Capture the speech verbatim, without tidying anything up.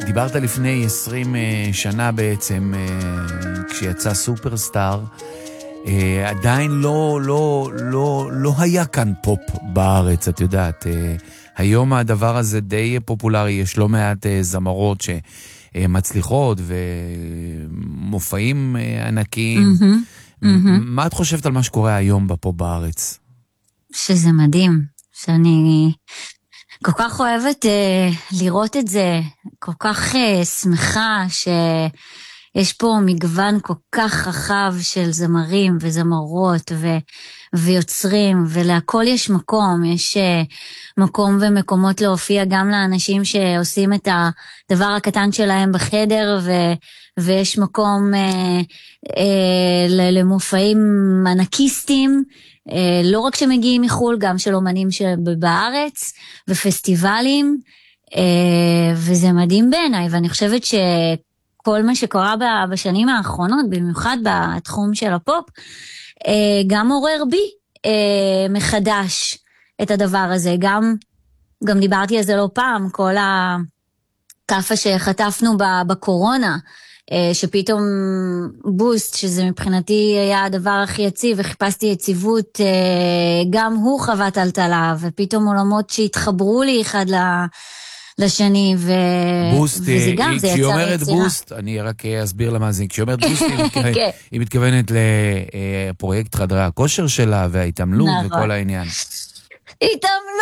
דיברת לפני עשרים שנה בעצם, כשיצא סופרסטאר, עדיין לא, לא, לא, לא היה כאן פופ בארץ, את יודעת. היום הדבר הזה די פופולרי, יש לא מעט זמרות שמצליחות ומופעים ענקיים. Mm-hmm, mm-hmm. מה את חושבת על מה שקורה היום בפופ בארץ? שזה מדהים, שאני כל כך אוהבת אה, לראות את זה, כל כך אה, שמחה שיש פה מגוון כל כך רחב של זמרים וזמרות ו, ויוצרים, ולהכל יש מקום, יש אה, מקום ומקומות להופיע גם לאנשים שעושים את הדבר הקטן שלהם בחדר, ו, ויש מקום אה, אה, למופעים ענקיסטים, לא רק שמגיעים מחול, גם של אומנים בארץ, ופסטיבלים, וזה מדהים בעיניי, ואני חושבת שכל מה שקורה בשנים האחרונות, במיוחד בתחום של הפופ, גם עורר בי מחדש את הדבר הזה, גם, גם דיברתי על זה לא פעם, כל הקפה שחטפנו בקורונה, שפתאום בוסט, שזה מבחינתי היה הדבר הכי יציב, וחיפשתי יציבות, גם הוא חווה טלטלה, ופתאום עולמות שהתחברו לי אחד לשני, ו... בוסט, וזה גם, זה כשהיא יצר אומרת יצירה. בוסט, אני רק אסביר למה זה, כשהיא אומרת בוסט, היא מתכוונת, היא מתכוונת לפרויקט חדרי הכושר שלה, וההתעמלות וכל העניין. התעמלות.